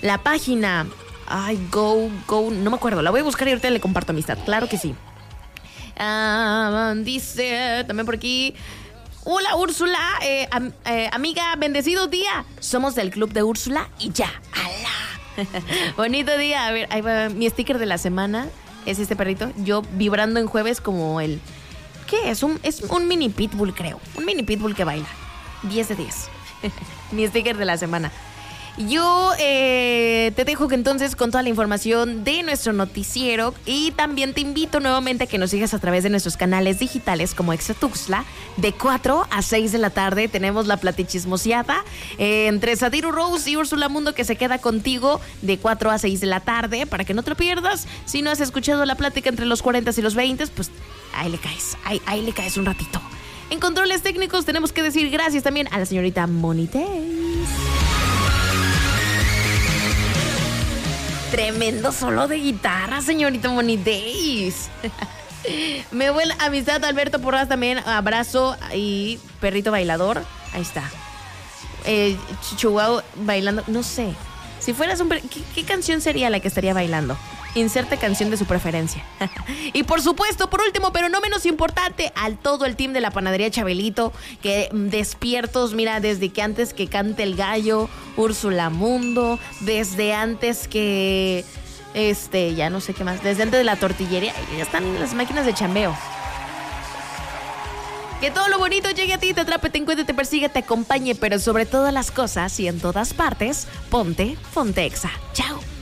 La página, go, no me acuerdo, la voy a buscar y ahorita le comparto, amistad, claro que sí. Dice también por aquí: hola Úrsula, amiga, bendecido día. Somos del club de Úrsula y ya. ¡Hala! Bonito día. A ver, ahí va mi sticker de la semana. Es este perrito. Yo vibrando en jueves como el... ¿Qué es? Es un mini pitbull, creo. Un mini pitbull que baila. 10 de 10. Mi sticker de la semana. Yo te dejo que entonces con toda la información de nuestro noticiero, y también te invito nuevamente a que nos sigas a través de nuestros canales digitales como Exa Tuxtla. De 4 a 6 de la tarde tenemos la platichismosiada entre Sadiru Rose y Úrsula Mundo, que se queda contigo de 4 a 6 de la tarde para que no te lo pierdas. Si no has escuchado la plática entre los 40 y los 20, pues ahí le caes un ratito. En controles técnicos tenemos que decir gracias también a la señorita Moni Days. Tremendo solo de guitarra, señorita Moni Days. Me buena amistad, Alberto Porras también. Abrazo y perrito bailador. Ahí está. Chihuahua bailando. No sé. Si fueras un... ¿Qué canción sería la que estaría bailando? Inserte canción de su preferencia. Y por supuesto, por último, pero no menos importante, al todo el team de la panadería Chabelito, que despiertos, mira, desde que antes que cante el gallo, Úrsula Mundo, desde antes que, ya no sé qué más, desde antes de la tortillería, ya están las máquinas de chambeo. Que todo lo bonito llegue a ti, te atrape, te encuentre, te persigue, te acompañe, pero sobre todas las cosas y en todas partes, ponte Exa. Chao.